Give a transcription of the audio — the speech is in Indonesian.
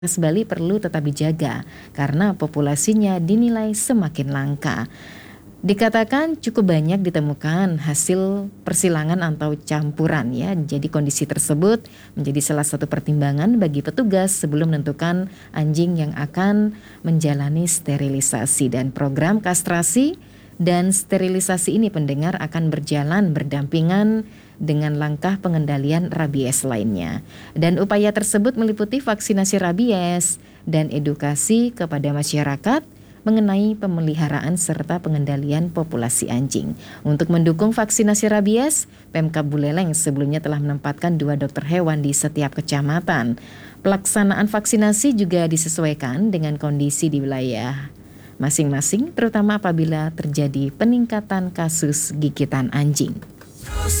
Bali perlu tetap dijaga karena populasinya dinilai semakin langka. Dikatakan cukup banyak ditemukan hasil persilangan atau campuran ya. Jadi kondisi tersebut menjadi salah satu pertimbangan bagi petugas sebelum menentukan anjing yang akan menjalani sterilisasi, dan program kastrasi dan sterilisasi ini pendengar akan berjalan berdampingan dengan langkah pengendalian rabies lainnya. Dan upaya tersebut meliputi vaksinasi rabies dan edukasi kepada masyarakat mengenai pemeliharaan serta pengendalian populasi anjing. Untuk mendukung vaksinasi rabies, Pemkab Buleleng sebelumnya telah menempatkan 2 dokter hewan di setiap kecamatan. Pelaksanaan vaksinasi juga disesuaikan dengan kondisi di wilayah masing-masing, terutama apabila terjadi peningkatan kasus gigitan anjing.